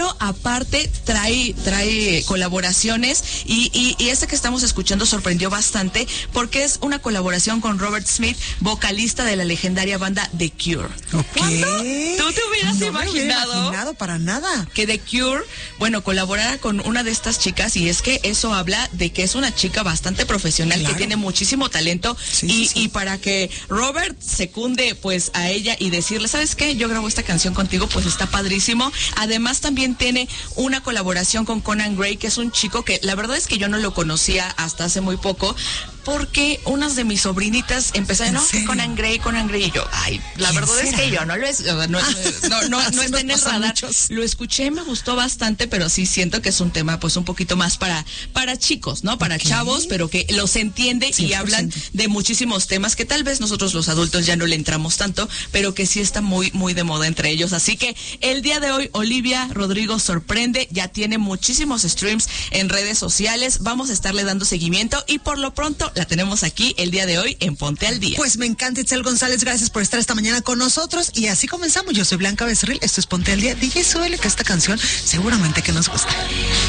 pero aparte trae colaboraciones y esta que estamos escuchando sorprendió bastante porque es una colaboración con Robert Smith, vocalista de la legendaria banda The Cure. Okay. ¿Tú te hubieras No me hubiera imaginado para nada que The Cure, bueno, colaborara con una de estas chicas? Y es que eso habla de que es una chica bastante profesional, claro, que tiene muchísimo talento, sí. Y para que Robert secunde pues a ella y decirle, ¿sabes qué? Yo grabo esta canción contigo, pues está padrísimo. Además también tiene una colaboración con Conan Gray, que es un chico que la verdad es que yo no lo conocía hasta hace muy poco, porque unas de mis sobrinitas empezaron, no, que Conan Gray, y yo, ay, la verdad es que yo no lo no está en el radar. Lo escuché, me gustó bastante, pero sí siento que es un tema pues un poquito más para chicos, ¿no? Para chavos, pero que los entiende 100%. Y hablan de muchísimos temas que tal vez nosotros los adultos ya no le entramos tanto, pero que sí está muy, muy de moda entre ellos. Así que el día de hoy, Olivia Rodrigo sorprende, ya tiene muchísimos streams en redes sociales, vamos a estarle dando seguimiento y por lo pronto la tenemos aquí el día de hoy en Ponte al Día. Pues me encanta, Itzel González, gracias por estar esta mañana con nosotros y así comenzamos. Yo soy Blanca Becerril, esto es Ponte al Día. DJ, súbele que esta canción seguramente que nos gusta.